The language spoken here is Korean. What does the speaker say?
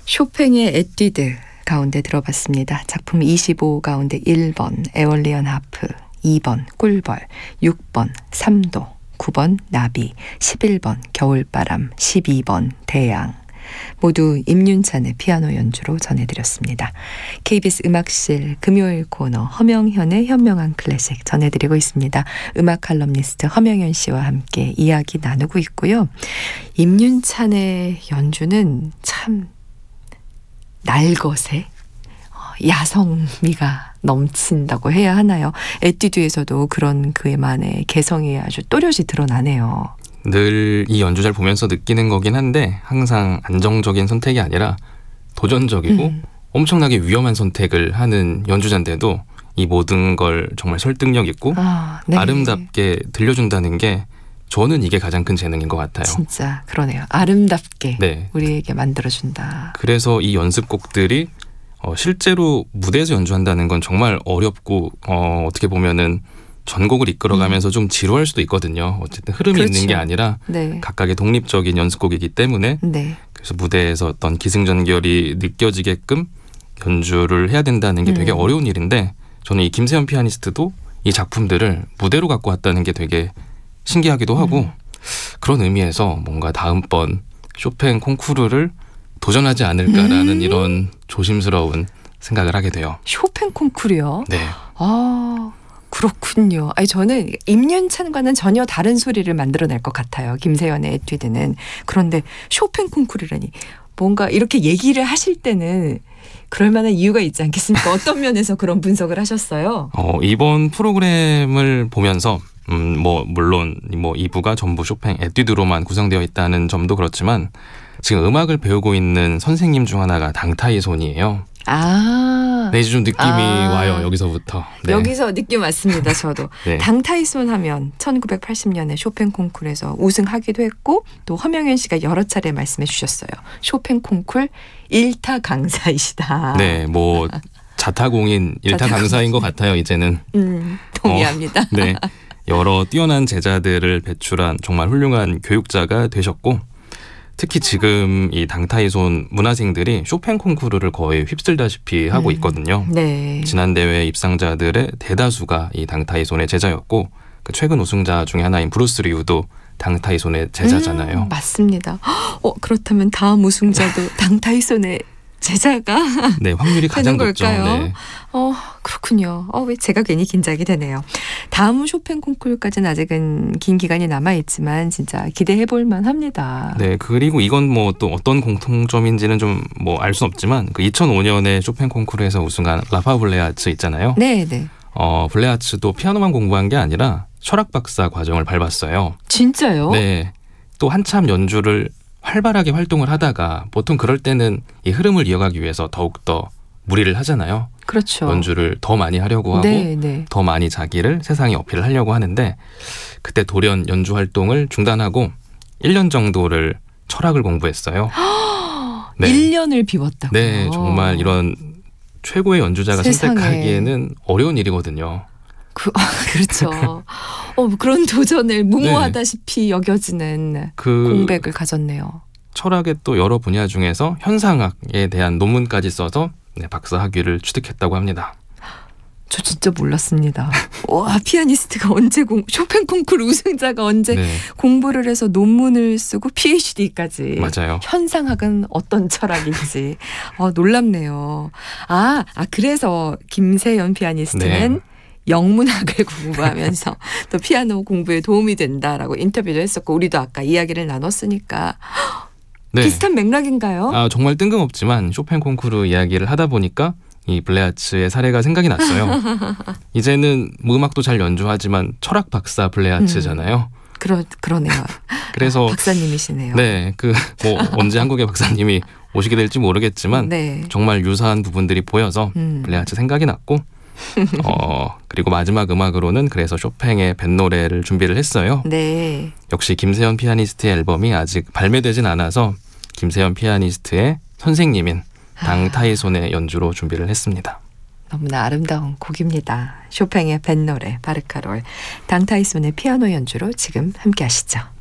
쇼팽의 에뛰드 가운데 들어봤습니다. 작품 25 가운데 1번 에올리언 하프, 2번 꿀벌, 6번 삼도, 9번 나비, 11번 겨울바람, 12번 대양. 모두 임윤찬의 피아노 연주로 전해드렸습니다. KBS 음악실 금요일 코너 허명현의 현명한 클래식 전해드리고 있습니다. 음악 칼럼니스트 허명현 씨와 함께 이야기 나누고 있고요. 임윤찬의 연주는 참 날것의 야성미가 넘친다고 해야 하나요? 에뛰드에서도 그런 그만의 개성이 아주 또렷이 드러나네요. 늘 이 연주자를 보면서 느끼는 거긴 한데 항상 안정적인 선택이 아니라 도전적이고 엄청나게 위험한 선택을 하는 연주자인데도 이 모든 걸 정말 설득력 있고 네. 아름답게 들려준다는 게 저는 이게 가장 큰 재능인 것 같아요. 진짜 그러네요. 아름답게 네. 우리에게 만들어준다. 그래서 이 연습곡들이 실제로 무대에서 연주한다는 건 정말 어렵고 어떻게 보면은 전곡을 이끌어가면서 좀 지루할 수도 있거든요. 어쨌든 흐름이 그렇죠. 있는 게 아니라 네. 각각의 독립적인 연습곡이기 때문에 네. 그래서 무대에서 어떤 기승전결이 느껴지게끔 연주를 해야 된다는 게 되게 어려운 일인데 저는 이 김세현 피아니스트도 이 작품들을 무대로 갖고 왔다는 게 되게 신기하기도 하고 그런 의미에서 뭔가 다음번 쇼팽 콩쿠르를 도전하지 않을까라는 이런 조심스러운 생각을 하게 돼요. 쇼팽 콩쿠르요? 네. 아, 그렇군요. 아니 저는 임윤찬과는 전혀 다른 소리를 만들어낼 것 같아요. 김세현의 에뛰드는. 그런데 쇼팽 콩쿠르라니 뭔가 이렇게 얘기를 하실 때는 그럴 만한 이유가 있지 않겠습니까? 어떤 면에서 그런 분석을 하셨어요? 이번 프로그램을 보면서 물론 2부가 전부 쇼팽 에뛰드로만 구성되어 있다는 점도 그렇지만 지금 음악을 배우고 있는 선생님 중 하나가 당타이손이에요. 네, 이제 좀 느낌이 와요. 여기서부터. 네. 여기서 느낌 왔습니다. 저도. 네. 당타이손 하면 1980년에 쇼팽 콩쿠르에서 우승하기도 했고 또 허명현 씨가 여러 차례 말씀해 주셨어요. 쇼팽 콩쿠르 1타 강사이시다. 네, 자타공인 1타 강사인 것 같아요. 이제는. 동의합니다. 네, 여러 뛰어난 제자들을 배출한 정말 훌륭한 교육자가 되셨고 특히 지금 이 당타이손 문화생들이 쇼팽 콩쿠르를 거의 휩쓸다시피 하고 있거든요. 네. 지난 대회 입상자들의 대다수가 이 당타이손의 제자였고 그 최근 우승자 중에 하나인 브루스 리우도 당타이손의 제자잖아요. 맞습니다. 그렇다면 다음 우승자도 당타이손의 제자가 네, 확률이 가장 높죠. 네. 그렇군요. 왜 제가 괜히 긴장이 되네요. 다음 쇼팽 콩쿠르까지는 아직은 긴 기간이 남아있지만 진짜 기대해볼 만합니다. 네, 그리고 이건 또 어떤 공통점인지는 좀 알 수는 없지만 그 2005년에 쇼팽 콩쿠르에서 우승한 라파 블레아츠 있잖아요. 네, 네. 블레아츠도 피아노만 공부한 게 아니라 철학 박사 과정을 밟았어요. 진짜요? 네, 또 한참 연주를 활발하게 활동을 하다가 보통 그럴 때는 이 흐름을 이어가기 위해서 더욱더 무리를 하잖아요. 그렇죠. 연주를 더 많이 하려고 하고 네, 네. 더 많이 자기를 세상에 어필을 하려고 하는데 그때 돌연 연주 활동을 중단하고 1년 정도를 철학을 공부했어요. 네. 1년을 비웠다고요? 네, 정말 이런 최고의 연주자가 세상에. 선택하기에는 어려운 일이거든요. 그렇죠. 그런 도전을 무모하다시피 여겨지는 공백을 가졌네요. 철학의 또 여러 분야 중에서 현상학에 대한 논문까지 써서 박사 학위를 취득했다고 합니다. 저 진짜 몰랐습니다. 와, 피아니스트가 언제 쇼팽 콩쿠르 우승자가 언제 공부를 해서 논문을 쓰고 PhD까지. 맞아요. 현상학은 어떤 철학인지 놀랍네요. 그래서 김세현 피아니스트는 영문학을 공부하면서 또 피아노 공부에 도움이 된다라고 인터뷰도 했었고 우리도 아까 이야기를 나눴으니까 비슷한 맥락인가요? 정말 뜬금없지만 쇼팽 콩쿠르 이야기를 하다 보니까 이 블레아츠의 사례가 생각이 났어요. 이제는 음악도 잘 연주하지만 철학 박사 블레아츠잖아요. 그러네요. 그래서 박사님이시네요. 네, 언제 한국의 박사님이 오시게 될지 모르겠지만 정말 유사한 부분들이 보여서 블레아츠 생각이 났고 그리고 마지막 음악으로는 그래서 쇼팽의 뱃노래를 준비를 했어요. 네. 역시 김세현 피아니스트의 앨범이 아직 발매되진 않아서 김세현 피아니스트의 선생님인 당타이손의 연주로 준비를 했습니다. 너무나 아름다운 곡입니다. 쇼팽의 뱃노래 바르카롤 당타이손의 피아노 연주로 지금 함께 하시죠.